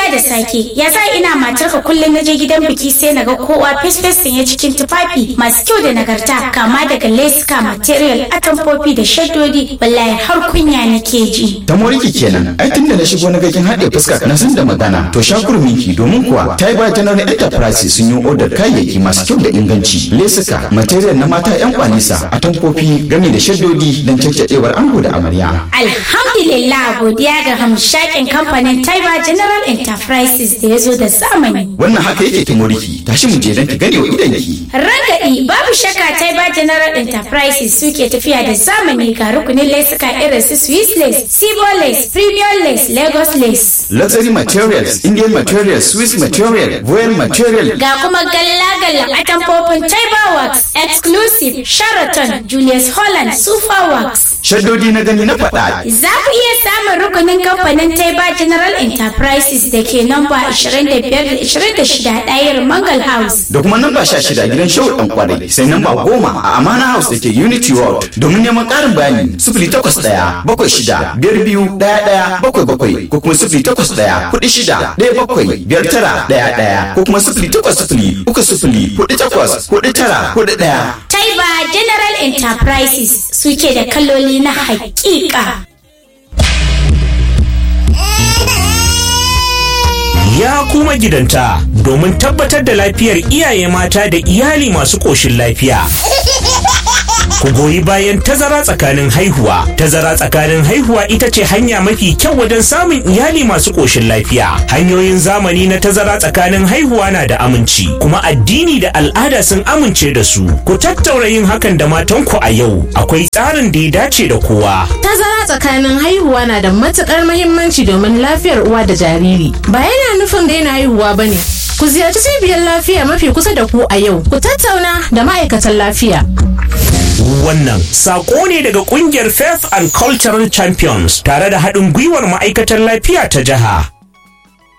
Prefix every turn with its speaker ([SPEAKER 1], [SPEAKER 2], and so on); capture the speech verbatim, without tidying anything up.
[SPEAKER 1] da sake, ya za ina matarka kullum na je gidan biki sai na ga kowa fes-fes sanye cikin tufafi masu kyau da nagarta, kama daga leska, material, atamfofi da shaddodi, wallahi har kunya nake ji.
[SPEAKER 2] Ta moriki kenan, ai tunda na shigo na ga kin haɗe fuska na san da magana. To shakurminki domin kuwa Taiba General Enterprises sun yi odar kayayyaki masu kyau da inganci, lesuka, material na mata yan kwanisa, atamfofi game da shaddodi don caccadewar ango da amarya.
[SPEAKER 1] Alhamdulillah, godiya ga hamshakin kamfanin Taiba General Enterprises da ya zo da zamani.
[SPEAKER 2] Wannan haka yake ta moriki, tashi mu je don ki gane wa idanki.
[SPEAKER 1] Rangadi babu shakka Taiba General Enterprises suke tafiya da zamani ga rukunin lesuka irin su Swiss lace, Sibo lace, Premium lace, Lagos lace.
[SPEAKER 2] Luxury materials, Indian materials, Swiss material, Royal material.
[SPEAKER 1] Ga kuma galla-galla atamfofin Taiba Works, Exclusive, Sheraton, Julius Holland, Super Works.
[SPEAKER 2] Shaddodi na gani na faɗa.
[SPEAKER 1] Za ku iya samun rukunin kamfanin Taiba General Enterprises da ke namba ashirin da biyar da ashirin da shida ɗayar Mangal House.
[SPEAKER 2] Da kuma namba sha shida gidan Shehu ɗan kwarai, sai namba goma a Amana House da ke Unity Road. Domin neman ƙarin bayani sifili takwas ɗaya bakwai shida biyar biyu ɗaya ɗaya bakwai bakwai ko kuma sifili takwas ɗaya kuɗi shida ɗaya bakwai biyar tara ɗaya ɗaya ko kuma sifili takwas sifili uku sifili kuɗi takwas kuɗi tara kuɗi ɗaya.
[SPEAKER 1] Taiba General Enterprises suke da kaloli na haƙiƙa.
[SPEAKER 3] Ya kuma gidanta domin tabbatar da lafiyar iyaye mata da iyali masu ƙoshin lafiya. Ku goyi bayan tazara tsakanin haihuwa. Tazara tsakanin haihuwa ita ce hanya mafi kyau wajen samun iyali masu ƙoshin lafiya. Hanyoyin zamani na tazara tsakanin haihuwa na da aminci, kuma addini da al'ada sun amince da su. Ku tattaura yin hakan da matanku a yau. Akwai tsarin da ya dace da kowa.
[SPEAKER 4] Tazara tsakanin haihuwa na da matuƙar muhimmanci domin lafiyar uwa da jariri. Ba yana nufin daina haihuwa bane. Ku ziyarci cibiyar lafiya mafi kusa da ku a yau. Ku tattauna da ma'aikatan lafiya.
[SPEAKER 3] Wannan sako ne daga kungiyar Faith and Cultural Champions tare da haɗin gwiwar ma'aikatar lafiya ta jiha.